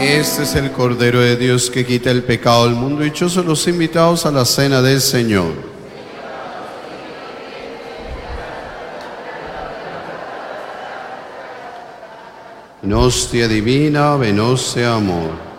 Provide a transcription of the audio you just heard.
Este es el Cordero de Dios que quita el pecado del mundo. Dichosos los invitados a la cena del Señor. En hostia divina, venos amor.